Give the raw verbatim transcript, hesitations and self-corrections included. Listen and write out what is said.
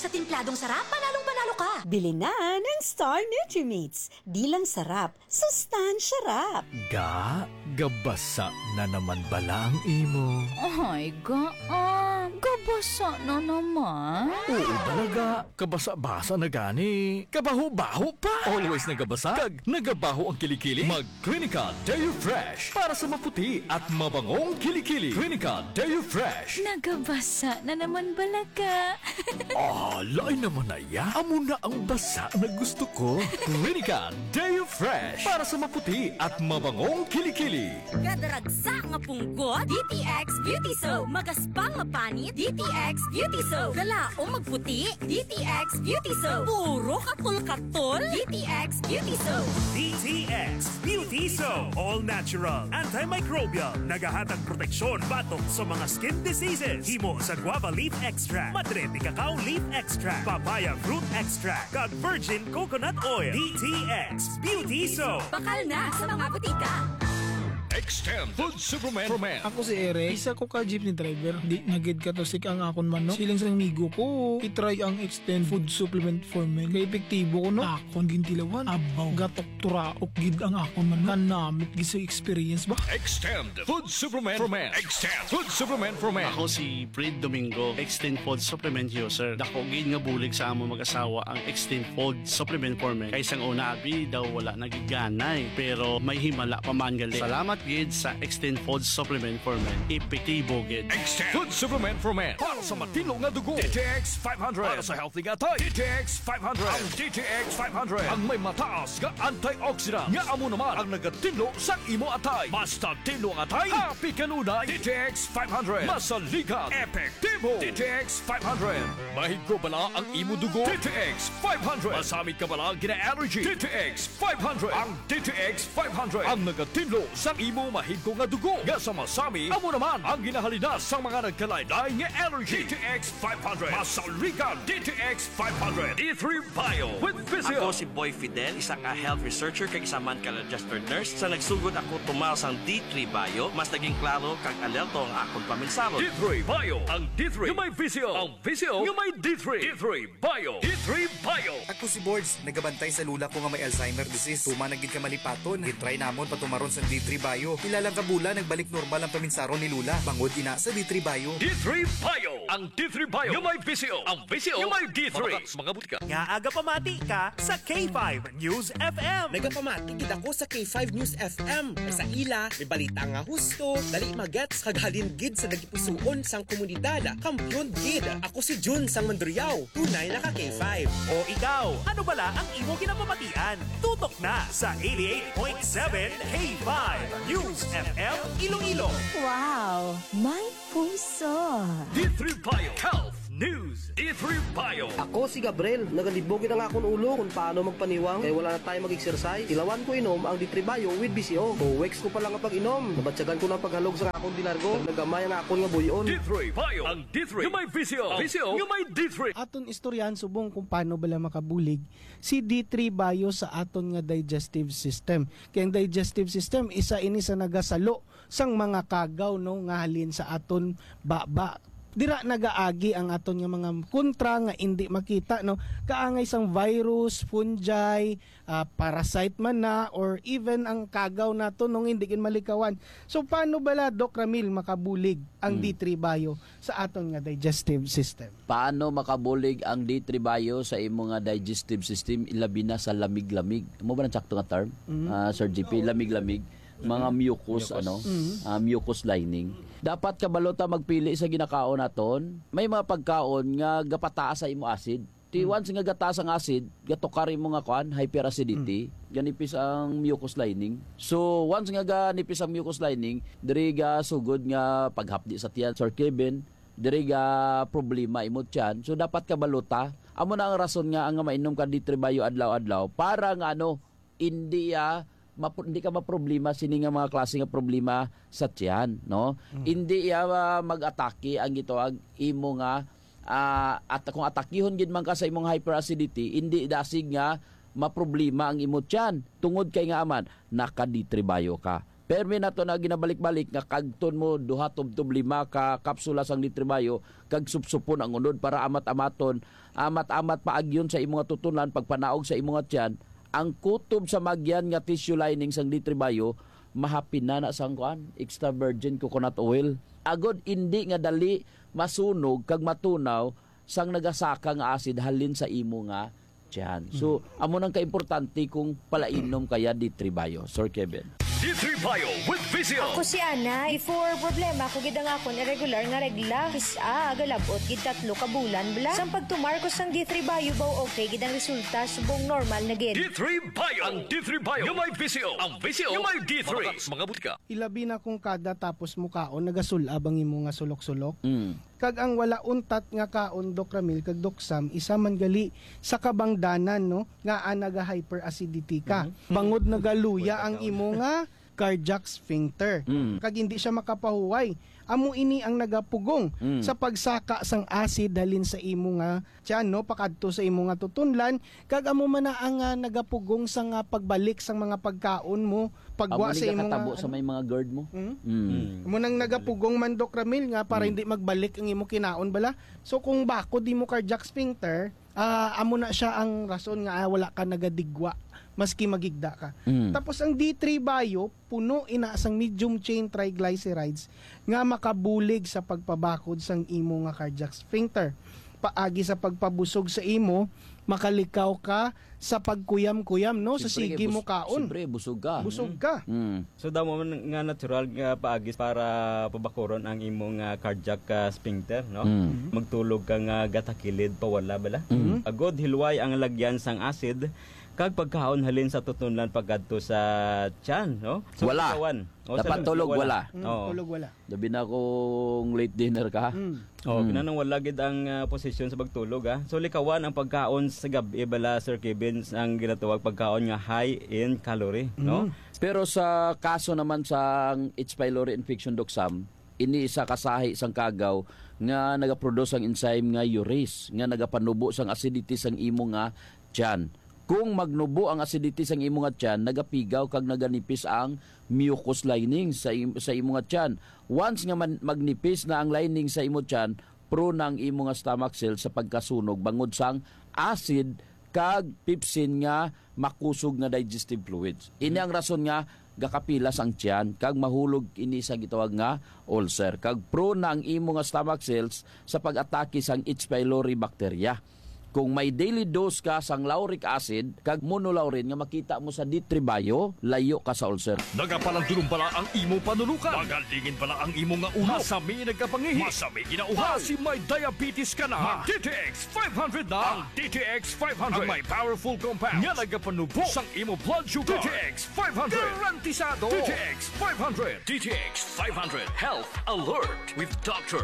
Sa timpladong sarap, panalong panalo ka. Bili na ng Star Nutrimates. Di lang sarap, sustansya rap. Ga, gabasa na naman bala ang imo. Ay, gaan. Gabasa na naman. Oo talaga, kabasa-basa na gani. Kabaho-baho pa. Always nagabasa, kag nagabaho ang kilikili. Mag Clinica Deo Fresh para sa maputi at mabangong kilikili. Clinica Deo Fresh. Nagabasa na naman balaga. Ah, lain naman na ya. Amo na ang basa na gusto ko. Clinica Deo Fresh para sa maputi at mabangong kilikili. Gadaragsa nga punggot, D T X Beauty Soap. Magaspang nga panit, D T X Beauty Soap. Galaong magputi, D T X Beauty Soap. Puro katol-katol, D T X Beauty Soap. D T X Beauty Soap. All natural, antimicrobial, nagahatag proteksyon batok sa mga skin diseases. Himo sa guava leaf extract, madre ni cacao leaf extract, papaya fruit extract, kag virgin coconut oil. D T X Beauty Soap. Bakal na sa mga butika. Extend Food Supplement for Men. Ako si Eric, isa ko ka jeepney driver. Di nagid ka to sik ang akon man no. Siling sa migo ko, itry ang Extend Food Supplement for Men. Kay epektibo ko no. Akon gintilawan, abaw, gatok turaok gid ang akon man. Kanamit gid sa experience ba? Extend Food Supplement for Men. Extend Food Supplement for Men. Ako si Fred Domingo, Extend Food Supplement user. Dako gid nga bulig sa amo mag-asawa ang Extend Food Supplement for Men. Kay sang una abi daw wala nagiganay, pero may himala pa man gali. Salamat gid sa Extend Food Supplement for Men. Epektibo gid. Extend Food Supplement for Men. Para sa matino nga dugo. D T X five hundred. Para sa healthy nga tay. D T X five hundred. Ang D T X five hundred. Ang may mataas nga antioxidant. Nga amo naman ang nagatinlo sa imo atay. Basta tinlo ang atay. Happy kanunay. D T X five hundred. Masaligan. Epektibo. D T X five hundred. Mahigko bala ang imo dugo. D T X five hundred. Masamit ka bala gina-allergy. D T X five hundred. Ang D T X five hundred. Ang nagatinlo sa imo mahigko nga dugo. Nga sa masami, amo naman ang ginahalina sa mga nagkalaylay nga allergy. D T X five hundred. Masaligan. D T X five hundred. D three Bio with Physio. Ako si Boy Fidel, isa ka health researcher kag isa man ka registered nurse. Sa nagsugod ako tumaw sang D three Bio, mas naging klaro kag alerto ang akong paminsaro. D three Bio. Ang D three yung may Physio. Ang Physio yung may D three. D three Bio. D three Bio. Ako si Boards, nagabantay sa lula ko nga may Alzheimer disease. Tuma nagid ka malipaton. Gitry namon patumaron sa D three Bio. Ilalang kabula nagbalik normal ang paminsaro ni Lula. Bangod ina sa D three Bio. D three Bio. Ang D three Bio yung may Physio. Ang Physio yung may D three. Mga, mga butika. Nga aga pamati ka sa K five News F M. Nagapamati gid ako sa K five News F M. Sa ila, may balita nga husto, dali magets kaghalin gid sa nagipusuon sang komunidad. Kampiyon gid. Ako si Jun sang Mandurriao. Tunay na ka K five. O ikaw, ano bala ang imo kinapamatian? Tutok na sa eighty-eight point seven K five News F M Iloilo. Wow, may puso. D three Bio Health News. D three Bio. Ako si Gabriel, nagalibogin ang akong ulo kung paano magpaniwang kaya wala na tayo mag-exercise. Ilawan ko inom ang D three Bio with B C O. O weeks ko pa lang ang pag-inom. Nabatsagan ko ng paghalog sa akong dilargo. Nagamay ang akong nga buyon. D three Bio. Ang D three yung may Physio. Physio yung may D three. Aton istoryan subong kung paano bala makabulig si D three Bio sa aton nga digestive system. Kaya ang digestive system isa ini sa nagasalo sang mga kagaw no nga halin sa aton baba. Dira nagaagi ang aton nga mga kontra nga hindi makita no kaangay sang virus, fungi, uh, parasite man na or even ang kagaw nato nung hindi kin malikawan. So paano bala Doc Ramil makabulig ang hmm. D three Bio sa aton nga digestive system? Paano makabulig ang D three Bio sa imo nga digestive system ilabi na sa lamig-lamig? Mo ba nang sakto nga term? Mm-hmm. Uh, Sir G P, lamig-lamig. Mga mucus, mucus. ano mm-hmm. uh, mucus lining. Dapat kabalota magpili sa ginakaon naton. May mga pagkaon nga gapataas sa imo acid. Ti mm-hmm. once nga gataas ang acid, gatukari mo nga kuan hyperacidity, mm-hmm. ganipis ang mucus lining. So once nga ganipis ang mucus lining, diri ga sugod nga paghapdi sa tiyan, Sir Kevin, diri ga problema imo tiyan. So dapat kabalota, amo na ang rason nga ang mainom ka D three Bio adlaw-adlaw para nga ano hindi ah, Map- hindi ka maproblema sini nga mga klase nga problema sa tiyan no mm. Hindi ya uh, mag-atake ang gitawag imo nga uh, at kung atakihon gid man ka sa imong hyperacidity hindi dasig nga maproblema ang imo tiyan tungod kay nga aman naka D three Bio ka Permi na to na ginabalik-balik nga kagton mo duha tubtob lima ka kapsula sang D three Bio kag supsupon ang unod para amat-amaton, amat-amat paagyon sa imong tutunan pagpanaog sa imong tiyan, ang kutob sa magyan nga tissue lining sang D three Bio mahapin na na sang kuan, extra virgin coconut oil. Agod indi nga dali masunog kag matunaw sang nagasaka nga acid halin sa imo nga tiyan. So, amo nang kaimportante kung palainom kaya D three Bio. Sir Kevin. D three Bio with Vizio. Ako si Ana, before problema ko gid nga akon irregular nga regla. Kisa galabot gid tatlo ka bulan bla. Sang pagtumar ko sang D three Bio baw okay gid ang resulta subong normal na gid. D three Bio. Ang D three Bio. Yung may Vizio. Ang Vizio. Yung may D three. Mga butika. Ilabi na kung kada tapos mo kaon nagasulab ang imo nga sulok-sulok. Mm. Kag ang wala untat nga kaon Doc Ramil kag Doc Sam isa man gali sa kabangdanan no nga anaga hyperacidity ka. Mm-hmm. Bangod nagaluya ang imo nga cardiac sphincter. Mm. Kag hindi siya makapahuway. Amo ini ang nagapugong mm. sa pagsaka sang acid dalin sa imo nga tiyan no pakadto sa imo nga tutunlan kag amo man na ang uh, nagapugong sa nga pagbalik sang mga pagkaon mo pagwa sa imo nga sa may mga GERD mo. Mm? Mm. Amo nang nagapugong man Doc Ramil nga para mm. hindi magbalik ang imo kinaon bala. So kung bako di mo cardiac sphincter, uh, amo na siya ang rason nga ah, wala ka nagadigwa maski magigda ka. Mm. Tapos ang D three Bio, puno ina sang medium chain triglycerides nga makabulig sa pagpabakod sang imo nga cardiac sphincter. Paagi sa pagpabusog sa imo, makalikaw ka sa pagkuyam-kuyam no sa sige mo kaon. Siyempre busog ka. Busog ka. Mm. So damo man nga natural nga paagis para pabakuron ang imong uh, cardiac uh, sphincter no. Mm. Magtulog ka nga gatakilid pawala bala. Mm. Agod hilway ang lagyan sang acid kag pagkaon halin sa tutunlan pagkadto sa tiyan no. So, wala. O, dapat tulog wala. Mm, oh. Tulog wala. Labi na kung late dinner ka. Mm. Oh, mm. Kinanang wala gid ang uh, posisyon sa pagtulog ha. So likawan ang pagkaon sa gabi bala Sir Kevin ang ginatawag pagkaon nga high in calorie mm. no. Pero sa kaso naman sa H. pylori infection Doc Sam, ini isa kasahi sang kagaw nga nagaproduce ang enzyme nga urease nga nagapanubo sang acidity sang imo nga tiyan. Kung magnubo ang acidity sang imo nga tiyan, nagapigaw kag naganipis ang mucous lining sa im- sa imo nga tiyan. Once nga man- magnipis na ang lining sa imo tiyan, prone ang imo nga stomach cells sa pagkasunog bangod sang acid kag pepsin nga makusog nga digestive fluids. Ini ang rason nga gakapilas ang tiyan kag mahulog ini sa gitawag nga ulcer. Kag prone na ang imo nga stomach cells sa pag-atake sang H. pylori bacteria. Kung may daily dose ka sang lauric acid kag monolaurin nga makita mo sa D three Bio, layo ka sa ulcer. Nagapalandulong pala ang imo panulukan. Magalingin pala ang imo nga ulo. Masami nagkapangihi. Masami ginauhaw. Si may diabetes ka na. D T X five hundred na. Ang D T X five hundred. Ang may powerful compounds. Nga nagapanubo sang imo blood sugar. D T X five hundred. Garantisado. D T X five hundred. D T X five hundred. Health Alert with Doctor